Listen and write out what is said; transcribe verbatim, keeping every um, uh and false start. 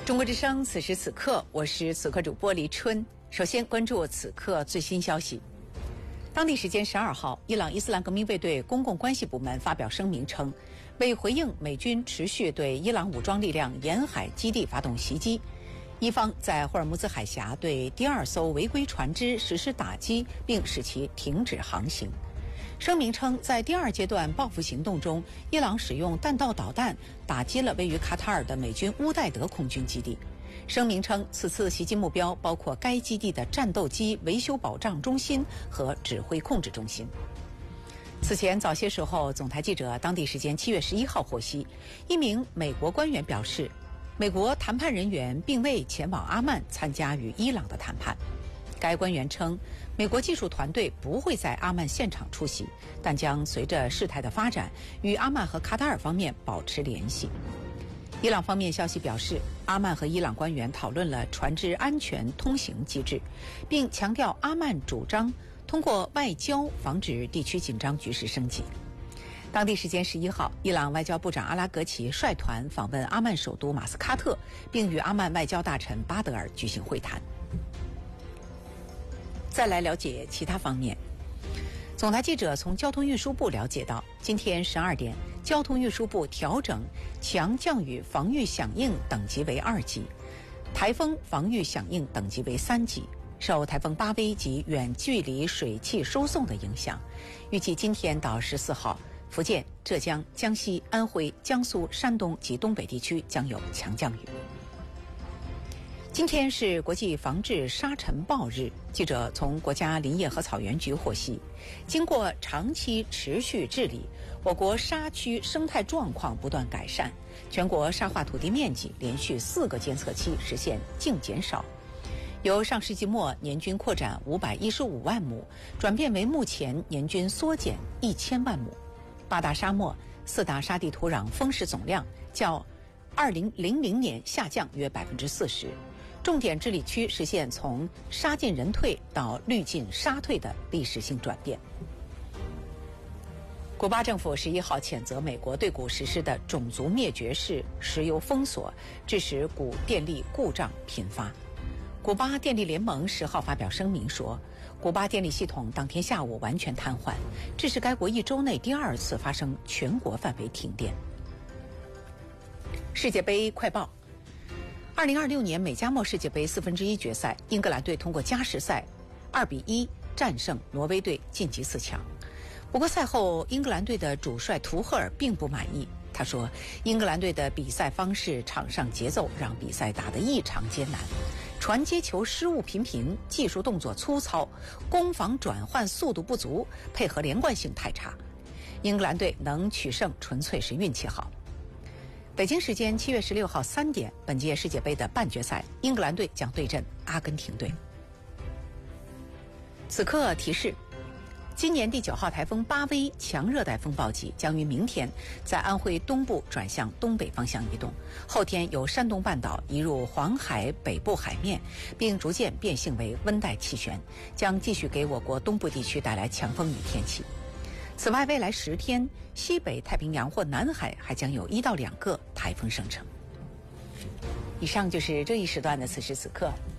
中国之声，此时此刻，我是此刻主播黎春。首先关注此刻最新消息。当地时间十二号，伊朗伊斯兰革命卫队公共关系部门发表声明称，为回应美军持续对伊朗武装力量沿海基地发动袭击，伊方在霍尔木兹海峡对第二艘违规船只实施打击，并使其停止航行。声明称，在第二阶段报复行动中，伊朗使用弹道导弹打击了位于卡塔尔的美军乌代德空军基地。声明称，此次袭击目标包括该基地的战斗机维修保障中心和指挥控制中心。此前早些时候，总台记者当地时间七月十一号获悉，一名美国官员表示，美国谈判人员并未前往阿曼参加与伊朗的谈判。该官员称，美国技术团队不会在阿曼现场出席，但将随着事态的发展与阿曼和卡塔尔方面保持联系。伊朗方面消息表示，阿曼和伊朗官员讨论了船只安全通行机制，并强调阿曼主张通过外交防止地区紧张局势升级。当地时间十一号，伊朗外交部长阿拉格齐率团访问阿曼首都马斯喀特，并与阿曼外交大臣巴德尔举行会谈。再来了解其他方面。总台记者从交通运输部了解到，今天十二点，交通运输部调整强降雨防御响应等级为二级，台风防御响应等级为三级。受台风巴威及远距离水汽输送的影响，预计今天到十四号，福建、浙江、江西、安徽、江苏、山东及东北地区将有强降雨。今天是国际防治沙尘暴日，记者从国家林业和草原局获悉，经过长期持续治理，我国沙区生态状况不断改善，全国沙化土地面积连续四个监测期实现净减少，由上世纪末年均扩展五百一十五万亩，转变为目前年均缩减一千万亩。八大沙漠、四大沙地土壤风蚀总量较二零零零年下降约百分之四十。重点治理区实现从沙进人退到绿进沙退的历史性转变。古巴政府十一号谴责美国对古实施的种族灭绝式石油封锁，致使古电力故障频发。古巴电力联盟十号发表声明说，古巴电力系统当天下午完全瘫痪，这是该国一周内第二次发生全国范围停电。世界杯快报。二零二六年美加墨世界杯四分之一决赛，英格兰队通过加时赛二比一战胜挪威队晋级四强。不过赛后，英格兰队的主帅图赫尔并不满意。他说，英格兰队的比赛方式、场上节奏让比赛打得异常艰难，传接球失误频频，技术动作粗糙，攻防转换速度不足，配合连贯性太差。英格兰队能取胜纯粹是运气好。北京时间七月十六号三点，本届世界杯的半决赛，英格兰队将对阵阿根廷队。此刻提示，今年第九号台风巴威强热带风暴级将于明天在安徽东部转向东北方向移动，后天由山东半岛移入黄海北部海面，并逐渐变性为温带气旋，将继续给我国东部地区带来强风雨天气。此外，未来十天，西北太平洋或南海还将有一到两个台风生成。以上就是这一时段的此时此刻，